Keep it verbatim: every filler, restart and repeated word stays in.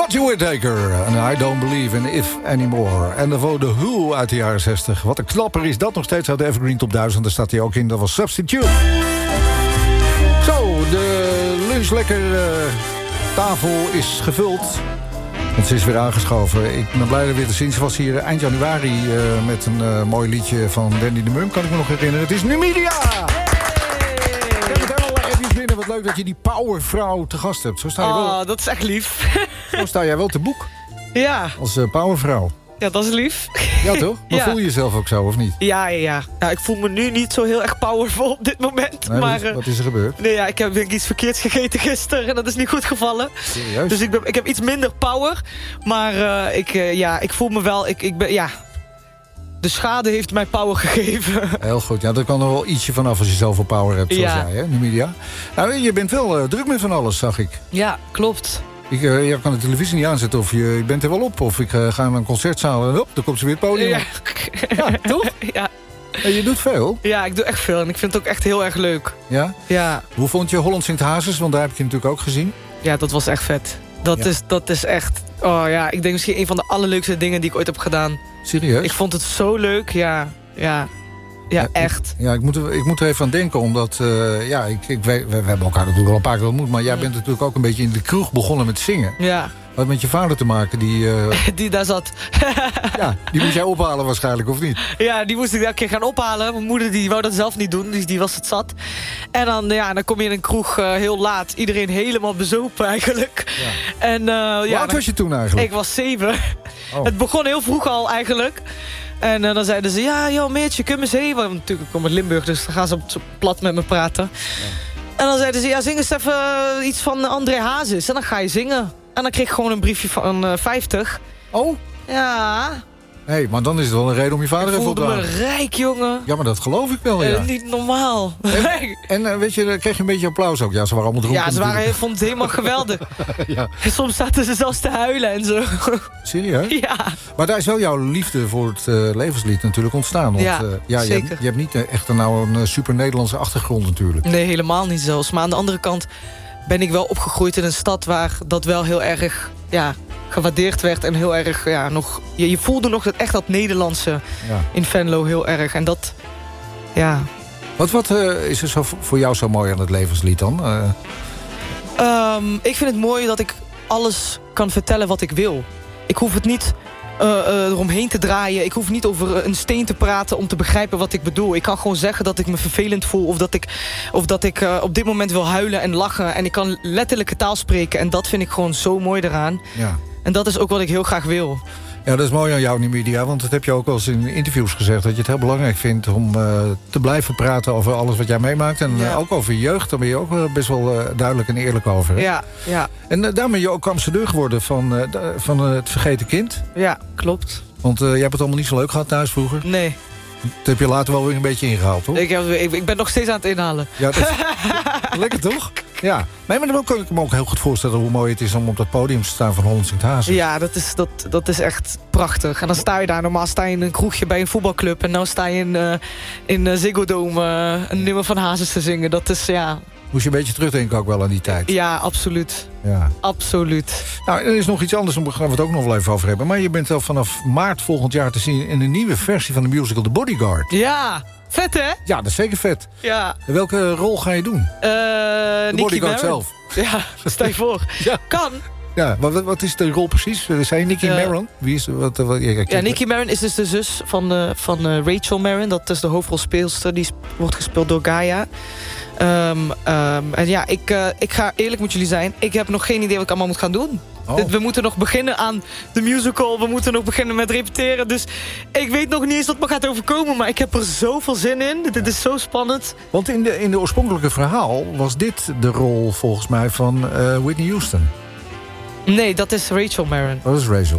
Roger Whittaker en I Don't Believe in If Anymore. En daarvoor de Who uit de jaren zestig. Wat een knapper is dat nog steeds uit de Evergreen Top duizend. Daar staat hij ook in, dat was Substitute. Zo, de lunchlekker uh, tafel is gevuld. Want ze is weer aangeschoven. Ik ben blij er weer te zien. Ze was hier eind januari uh, met een uh, mooi liedje van Danny de Mum. Kan ik me nog herinneren. Het is Numidia! Wat leuk dat je die powervrouw te gast hebt. Zo sta je wel. Oh, dat is echt lief. Zo sta jij wel te boek. Ja. Als uh, powervrouw. Ja, dat is lief. Ja, toch? Maar ja. voel je jezelf ook zo, of niet? Ja, ja, ja. Nou, ik voel me nu niet zo heel erg powerful op dit moment. Nee, maar, wat, wat is er gebeurd? Nee, ja, ik heb denk ik iets verkeerds gegeten gisteren en dat is niet goed gevallen. Serieus? Dus ik, ben, ik heb iets minder power. Maar uh, ik, uh, ja, ik voel me wel... Ik, ik ben, ja, de schade heeft mij power gegeven. Heel goed. Ja, daar kan er wel ietsje vanaf als je zoveel power hebt, zoals ja. jij, hè, Numidia. Nou, je bent wel uh, druk met van alles, zag ik. Ja, klopt. Ik uh, je kan de televisie niet aanzetten of je, je bent er wel op. Of ik uh, ga naar een concertzaal en hop, dan komt ze weer het podium. Ja, ja toch? Ja. En je doet veel. Ja, ik doe echt veel en ik vind het ook echt heel erg leuk. Ja? Ja. Hoe vond je Holland Sint Hazes? Want daar heb ik je natuurlijk ook gezien. Ja, dat was echt vet. Dat, ja. is, dat is echt... Oh ja, ik denk misschien een van de allerleukste dingen die ik ooit heb gedaan. Serieus? Ik vond het zo leuk, ja. Ja, ja, ja echt. Ik, ja, ik moet, er, ik moet er even aan denken, omdat... Uh, ja, ik, ik, we, we hebben elkaar natuurlijk al een paar keer ontmoet... maar jij ja. bent natuurlijk ook een beetje in de kroeg begonnen met zingen. Ja. Wat met je vader te maken, die... Uh, die daar zat. Ja, die moest jij ophalen waarschijnlijk, of niet? Ja, die moest ik elke keer gaan ophalen. Mijn moeder die wou dat zelf niet doen, dus die was het zat. En dan, ja, dan kom je in een kroeg uh, heel laat. Iedereen helemaal bezopen eigenlijk. Ja. En, uh, Hoe ja, oud was je toen eigenlijk? Ik was zeven. Oh. Het begon heel vroeg al eigenlijk. En uh, dan zeiden ze, ja, joh, Meertje, kun je me eens want natuurlijk, ik kom uit Limburg, dus dan gaan ze op, op plat met me praten. Ja. En dan zeiden ze, ja, zing eens even uh, iets van André Hazes. En dan ga je zingen. En dan kreeg ik gewoon een briefje van uh, vijftig. Oh? Ja. Hé, hey, maar dan is het wel een reden om je vader even op te halen. Ik voelde me rijk, jongen. Ja, maar dat geloof ik wel, ja. Uh, niet normaal. En, en uh, weet je, dan kreeg je een beetje applaus ook. Ja, ze waren allemaal dronken. Ja, ze waren, vonden het helemaal geweldig. Ja. En soms zaten ze zelfs te huilen en zo. Serieus? Ja. Maar daar is wel jouw liefde voor het uh, levenslied natuurlijk ontstaan. Want, ja, uh, ja zeker. Je hebt, je hebt niet uh, echt nou een uh, super Nederlandse achtergrond natuurlijk. Nee, helemaal niet zelfs. Maar aan de andere kant ben ik wel opgegroeid in een stad waar dat wel heel erg... Ja, gewaardeerd werd en heel erg, ja, nog... Je, je voelde nog dat echt dat Nederlandse ja. in Venlo heel erg. En dat, ja... Wat, wat uh, is er zo voor jou zo mooi aan het levenslied dan? Uh... Um, ik vind het mooi dat ik alles kan vertellen wat ik wil. Ik hoef het niet uh, uh, eromheen te draaien. Ik hoef niet over een steen te praten om te begrijpen wat ik bedoel. Ik kan gewoon zeggen dat ik me vervelend voel. Of dat ik, of dat ik uh, op dit moment wil huilen en lachen. En ik kan letterlijke taal spreken. En dat vind ik gewoon zo mooi eraan. Ja. En dat is ook wat ik heel graag wil. Ja, dat is mooi aan jou, Numidia. Want dat heb je ook wel eens in interviews gezegd. Dat je het heel belangrijk vindt om uh, te blijven praten over alles wat jij meemaakt. En ja. uh, ook over je jeugd. Daar ben je ook uh, best wel uh, duidelijk en eerlijk over. Hè? Ja, ja. En uh, daar ben je ook ambassadeur geworden van, uh, de, van uh, het Vergeten Kind. Ja, klopt. Want uh, jij hebt het allemaal niet zo leuk gehad thuis vroeger. Nee. Dat heb je later wel weer een beetje ingehaald, toch? Ik, heb, ik, ik ben nog steeds aan het inhalen. Ja, dat is lekker toch? Ja. Nee, maar dan kan ik me ook heel goed voorstellen hoe mooi het is om op dat podium te staan van Holland Sint Hazes. Ja, dat is, dat, dat is echt prachtig. En dan sta je daar. Normaal sta je in een kroegje bij een voetbalclub. En nu sta je in, uh, in uh, Ziggo Dome uh, een nummer van Hazes te zingen. Dat is, ja... Moest je een beetje terugdenken ook wel aan die tijd? Ja, absoluut. Ja. Absoluut. Nou, er is nog iets anders, daar gaan we het ook nog wel even over hebben. Maar je bent al vanaf maart volgend jaar te zien in een nieuwe versie van de musical The Bodyguard. Ja, vet hè? Ja, dat is zeker vet. Ja. En welke rol ga je doen? Uh, de Bodyguard zelf. Ja, stel je voor. Ja. Kan. Ja, wat, wat is de rol precies? Zijn Nicky uh, Maron? Wie is wat, wat, ja, ja, Nicky Maron is dus de zus van, uh, van uh, Rachel Maron. Dat is de hoofdrolspeelster. Die wordt gespeeld door Gaia. Um, um, en ja, ik, uh, ik ga eerlijk met jullie zijn. Ik heb nog geen idee wat ik allemaal moet gaan doen. Oh. We moeten nog beginnen aan de musical. We moeten nog beginnen met repeteren. Dus ik weet nog niet eens wat me gaat overkomen. Maar ik heb er zoveel zin in. Dit ja. is zo spannend. Want in de, in de oorspronkelijke verhaal was dit de rol volgens mij van uh, Whitney Houston. Nee, dat is Rachel Maron. Dat is Rachel.